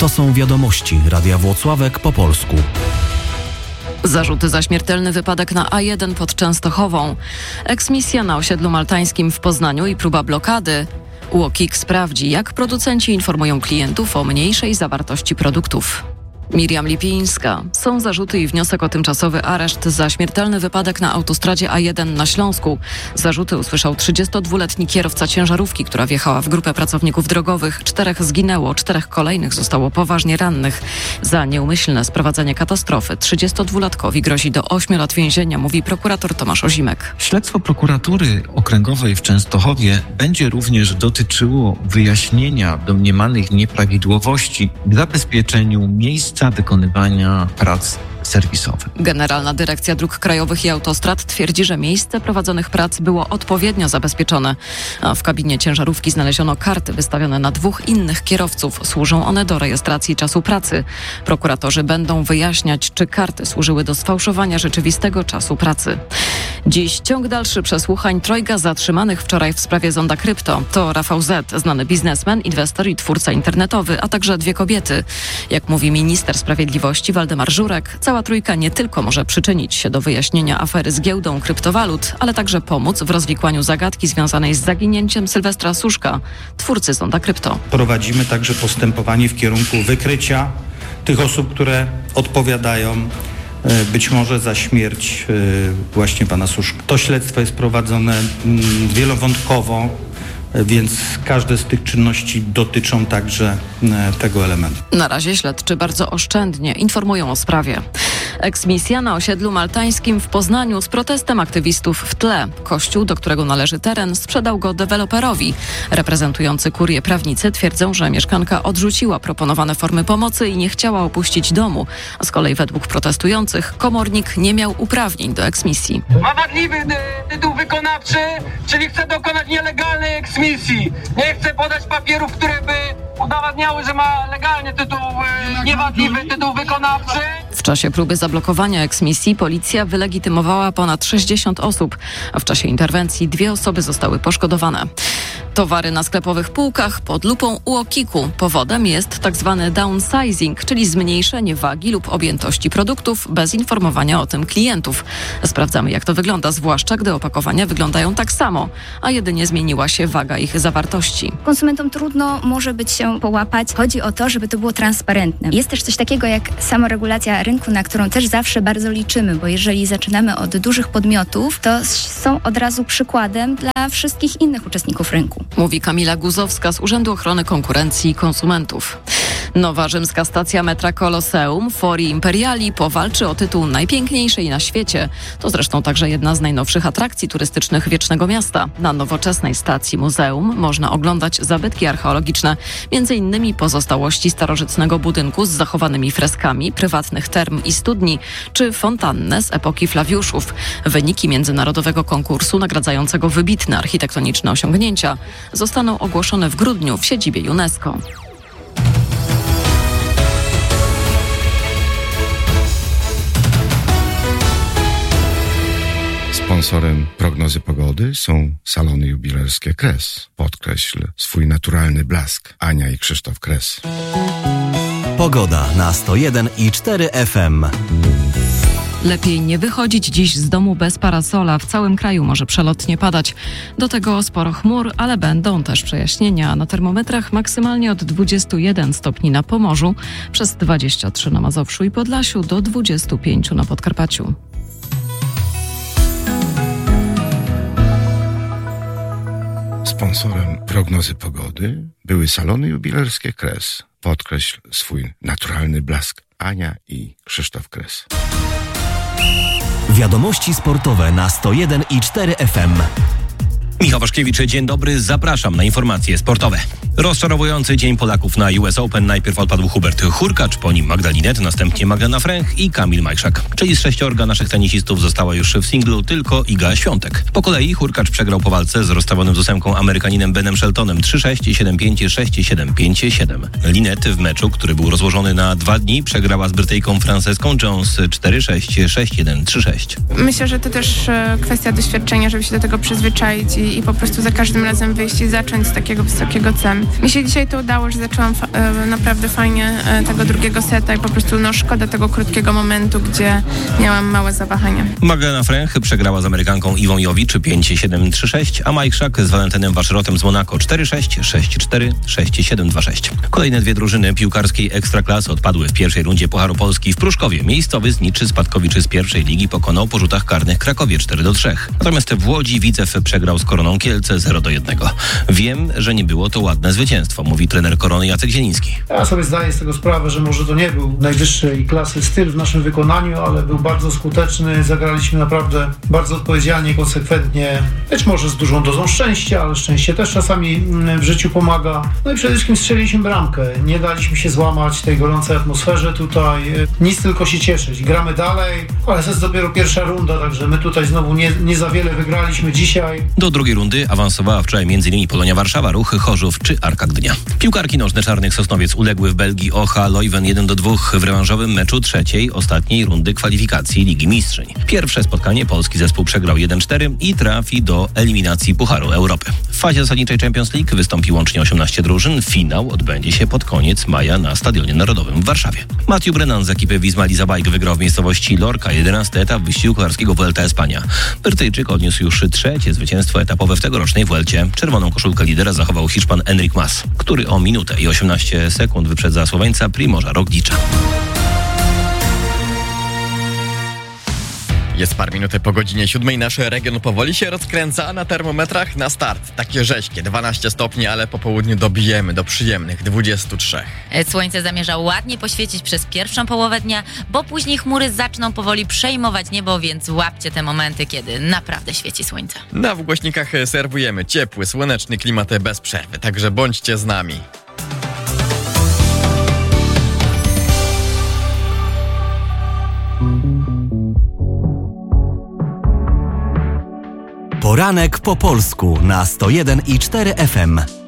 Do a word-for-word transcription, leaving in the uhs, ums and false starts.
To są wiadomości Radia Włocławek po polsku. Zarzuty za śmiertelny wypadek na A jeden pod Częstochową. Eksmisja na osiedlu maltańskim w Poznaniu i próba blokady. U O K I K sprawdzi, jak producenci informują klientów o mniejszej zawartości produktów. Miriam Lipińska. Są zarzuty i wniosek o tymczasowy areszt za śmiertelny wypadek na autostradzie A jeden na Śląsku. Zarzuty usłyszał trzydziestodwuletni kierowca ciężarówki, która wjechała w grupę pracowników drogowych. Czterech zginęło, czterech kolejnych zostało poważnie rannych. Za nieumyślne sprowadzenie katastrofy trzydziestodwulatkowi grozi do ośmiu lat więzienia, mówi prokurator Tomasz Ozimek. Śledztwo prokuratury okręgowej w Częstochowie będzie również dotyczyło wyjaśnienia domniemanych nieprawidłowości w zabezpieczeniu miejsca wykonywania prac serwisowych. Generalna Dyrekcja Dróg Krajowych i Autostrad twierdzi, że miejsce prowadzonych prac było odpowiednio zabezpieczone, a w kabinie ciężarówki znaleziono karty wystawione na dwóch innych kierowców. Służą one do rejestracji czasu pracy. Prokuratorzy będą wyjaśniać, czy karty służyły do sfałszowania rzeczywistego czasu pracy. Dziś ciąg dalszy przesłuchań trojga zatrzymanych wczoraj w sprawie zonda krypto. To Rafał Z., znany biznesmen, inwestor i twórca internetowy, a także dwie kobiety. Jak mówi minister sprawiedliwości Waldemar Żurek, cała trójka nie tylko może przyczynić się do wyjaśnienia afery z giełdą kryptowalut, ale także pomóc w rozwikłaniu zagadki związanej z zaginięciem Sylwestra Suszka, twórcy zonda krypto. Prowadzimy także postępowanie w kierunku wykrycia tych osób, które odpowiadają być może za śmierć właśnie pana Suszka. To śledztwo jest prowadzone wielowątkowo, więc każde z tych czynności dotyczą także tego elementu. Na razie śledczy bardzo oszczędnie informują o sprawie. Eksmisja na osiedlu maltańskim w Poznaniu z protestem aktywistów w tle. Kościół, do którego należy teren, sprzedał go deweloperowi. Reprezentujący kurię prawnicy twierdzą, że mieszkanka odrzuciła proponowane formy pomocy i nie chciała opuścić domu. A z kolei według protestujących komornik nie miał uprawnień do eksmisji. Ma wadliwy tytuł wykonawczy, czyli chce dokonać nielegalnej eksmisji. Nie chce podać papierów, które by udowadniały, że ma legalnie tytuł, e, niewadliwy tytuł wykonawczy. W czasie próby zablokowania eksmisji policja wylegitymowała ponad sześćdziesiąt osób, a w czasie interwencji dwie osoby zostały poszkodowane. Towary na sklepowych półkach pod lupą U O K I K-u. Powodem jest tak zwany downsizing, czyli zmniejszenie wagi lub objętości produktów bez informowania o tym klientów. Sprawdzamy, jak to wygląda, zwłaszcza gdy opakowania wyglądają tak samo, a jedynie zmieniła się waga ich zawartości. Konsumentom trudno może być się połapać. Chodzi o to, żeby to było transparentne. Jest też coś takiego jak samoregulacja rynku, na którą też zawsze bardzo liczymy, bo jeżeli zaczynamy od dużych podmiotów, to są od razu przykładem dla wszystkich innych uczestników rynku. Mówi Kamila Guzowska z Urzędu Ochrony Konkurencji i Konsumentów. Nowa rzymska stacja metra Colosseum Fori Imperiali powalczy o tytuł najpiękniejszej na świecie. To zresztą także jedna z najnowszych atrakcji turystycznych Wiecznego Miasta. Na nowoczesnej stacji muzeum można oglądać zabytki archeologiczne, między innymi pozostałości starożytnego budynku z zachowanymi freskami, prywatnych term i studni, czy fontannę z epoki Flawiuszów. Wyniki międzynarodowego konkursu nagradzającego wybitne architektoniczne osiągnięcia zostaną ogłoszone w grudniu w siedzibie UNESCO. Sponsorem prognozy pogody są salony jubilerskie Kres. Podkreśl swój naturalny blask. Ania i Krzysztof Kres. Pogoda na sto jeden i cztery F M. Lepiej nie wychodzić dziś z domu bez parasola. W całym kraju może przelotnie padać. Do tego sporo chmur, ale będą też przejaśnienia. Na termometrach maksymalnie od dwudziestu jeden stopni na Pomorzu, przez dwadzieścia trzy na Mazowszu i Podlasiu, do dwudziestu pięciu na Podkarpaciu. Sponsorem prognozy pogody były salony jubilerskie Kres. Podkreśl swój naturalny blask. Ania i Krzysztof Kres. Wiadomości sportowe na sto jeden i cztery F M. Michał Waszkiewicz, dzień dobry, zapraszam na informacje sportowe. Rozczarowujący dzień Polaków na U S Open. Najpierw odpadł Hubert Hurkacz, po nim Magda Linette, następnie Magdalena Fręch i Kamil Majszak. Czyli z sześciorga naszych tenisistów została już w singlu tylko Iga Świątek. Po kolei Hurkacz przegrał po walce z rozstawionym z ósemką Amerykaninem Benem Sheltonem trzy sześć, siedem pięć, sześć siedem, pięć siedem. Linette w meczu, który był rozłożony na dwa dni, przegrała z Brytyjką Franceską Jones cztery sześć, sześć jeden, trzy sześć. Myślę, że to też kwestia doświadczenia, żeby się do tego przyzwyczaić i i, i po prostu za każdym razem wyjść i zacząć z takiego wysokiego C. Mi się dzisiaj to udało, że zaczęłam fa- e, naprawdę fajnie e, tego drugiego seta i po prostu no szkoda tego krótkiego momentu, gdzie miałam małe zawahania. Magdalena Fręch przegrała z Amerykanką Iwą Jowicz pięć siedem trzy sześć, a Mike Schack z Walentynem Waszerotem z Monako cztery sześć, sześć cztery, sześć siedem dwa sześć. Kolejne dwie drużyny piłkarskiej Ekstraklasy odpadły w pierwszej rundzie Pucharu Polski w Pruszkowie. Miejscowy Zniczy Spadkowicz z pierwszej ligi pokonał po rzutach karnych Krakowie cztery do trzech. Natomiast w Łodzi Widzew przegrał z Koroną Kielce zero do jednego. Wiem, że nie było to ładne zwycięstwo, mówi trener Korony Jacek Zieliński. Ja sobie zdaję z tego sprawę, że może to nie był najwyższej klasy styl w naszym wykonaniu, ale był bardzo skuteczny. Zagraliśmy naprawdę bardzo odpowiedzialnie, konsekwentnie. Być może z dużą dozą szczęścia, ale szczęście też czasami w życiu pomaga. No i przede wszystkim strzeliliśmy bramkę. Nie daliśmy się złamać tej gorącej atmosferze tutaj. Nic, tylko się cieszyć. Gramy dalej, ale to jest dopiero pierwsza runda, także my tutaj znowu nie, nie za wiele wygraliśmy dzisiaj. Do drugiej rundy awansowała wczoraj m.in. Polonia Warszawa, Ruch Chorzów czy Arka Gdynia. Piłkarki nożne Czarnych Sosnowiec uległy w Belgii Ocha Leuven jeden do dwóch w rewanżowym meczu trzeciej, ostatniej rundy kwalifikacji Ligi Mistrzyń. Pierwsze spotkanie polski zespół przegrał jeden cztery i trafi do eliminacji Pucharu Europy. W fazie zasadniczej Champions League wystąpi łącznie osiemnaście drużyn. Finał odbędzie się pod koniec maja na Stadionie Narodowym w Warszawie. Matthew Brennan z ekipy Wisma Lease Bike wygrał w miejscowości Lorca jedenasty etap wyścigu kolarskiego Vuelta Espania. Brytyjczyk odniósł już trzecie zwycięstwo etapowe w tegorocznej Vuelcie. Czerwoną koszulkę lidera zachował Hiszpan Enric Mas, który o minutę i osiemnaście sekund wyprzedza Słoweńca Primoża Roglicza. Jest par minuty po godzinie siódmej. Nasz region powoli się rozkręca. Na termometrach na start takie rześkie dwanaście stopni, ale po południu dobijemy do przyjemnych dwudziestu trzech. Słońce zamierza ładnie poświecić przez pierwszą połowę dnia, bo później chmury zaczną powoli przejmować niebo, więc łapcie te momenty, kiedy naprawdę świeci słońce. Na wgłośnikach serwujemy ciepły, słoneczny klimat bez przerwy, także bądźcie z nami. Poranek po polsku na sto jeden i cztery F M.